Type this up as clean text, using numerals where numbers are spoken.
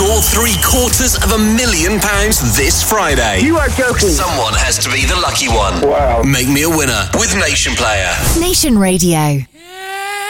score £750,000 this Friday. You are joking. Someone has to be the lucky one. Wow. Make me a winner with Nation Player. Nation Radio.